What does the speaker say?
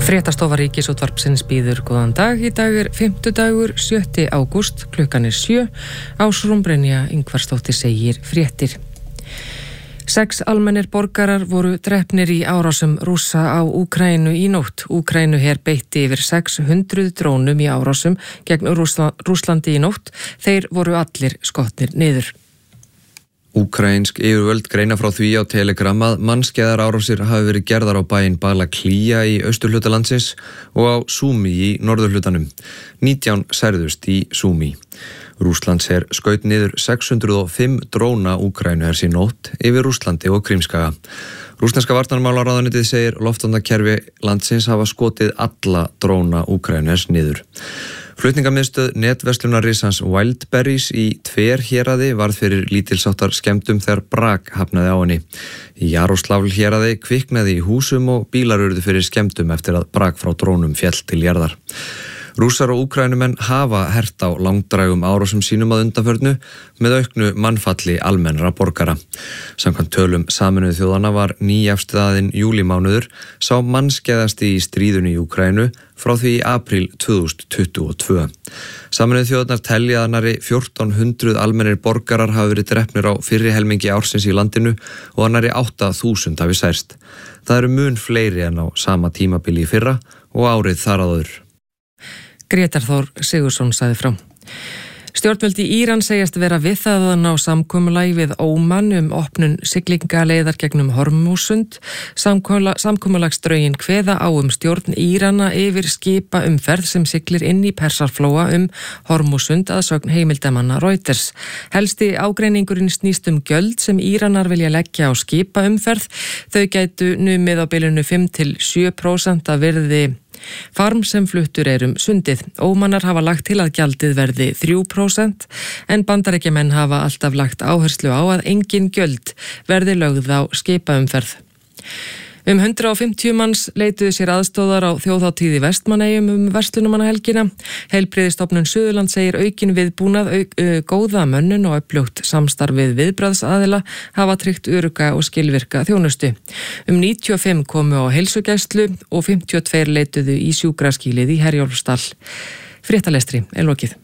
Fréttastofa Ríkisútvarpsins býður góðan dag. Í dag 5. 7. ágúst, klukkan 7. Ásrún Brynja Ingvarsdóttir segir fréttir. 6 almennir borgarar voru drepnir í árásum Rússa á Úkraínu í nótt. Úkraínuher beitti yfir 600 drónum í árásum gegn Rússlandi í nótt. Þeir voru allir skotnir niður. Úkraínsk yfirvöld greina frá því á Telegram að mannskæðar árásir hafi verið gerðar á bæinn Balaklía í austurhluta landsins og á Súmi í norðurhlutanum. 19 særðust í Súmi. Rússlandsher skaut niður 605 dróna Úkraínuhers í nótt yfir Rússlandi og Krímskaga. Rússneska varnarmálaráðuneytið segir loftvarnakerfi landsins hafa skotið alla dróna Úkraínuhers niður. Flutningamiðstöð netverslunarrisans Wildberries í Tverhéraði varð fyrir lítilsháttar skemmdum þegar brak hafnaði á henni. Í Jaroslavl héraði kviknaði í húsum og bílar urðu fyrir skemmdum eftir að brak frá drónum féll til jarðar. Rússar og Úkraínumenn hafa hert á langdrægum árásum sínum að undanförnu með auknu mannfalli almennra borgara. Samkvæmt tölum Sameinuðu þjóðanna var nýafstaðinn júlímánuður sá mannskæðasti í stríðunni í Úkraínu frá því í apríl 2022. Sameinuðu þjóðarnar telja að nærri 1400 almennir borgarar hafa verið drepnir á fyrri helmingi ársins í landinu og að nærri 8000 hafi særst. Það eru mun fleiri en á sama tímabili í fyrra og árið þar áður. Grétar Þór Sigurðsson sagði frá. Stjórnvöld í Íran segjast vera við það að ná samkomulagi við Óman opnun siglingaleiðar gegnum Hormúsund. Samkomulagsdrögin kveða á stjórn Írana yfir skipa umferð sem siglir inn í Persaflóa Hormúsund að sögn heimildamanna Reuters. Helsti ágreiningurinn snýst gjöld sem Íranar vilja leggja á skipa umferð. Þau gætu numið á bilinu 5-7% af virði farm sem fluttur sundið. Ómanar hafa lagt til að gjaldið verði 3% en Bandaríkjamenn hafa alltaf lagt áherslu á að engin gjöld verði lögð á skipaumferð. 150 manns leituðu sér aðstóðar á þjóðhátíð í Vestmannaeyjum verslunarmannahelgina. Heilbrigðisstofnun Suðurland segir aukin viðbúnað, góða mönnun og öflugt samstarf við viðbragðsaðila hafa tryggt örugga og skilvirka þjónustu. 95 komu á heilsugæslu og 52 leituðu í sjúkraskýlið í Herjólfsdal. Fréttalestri lokið.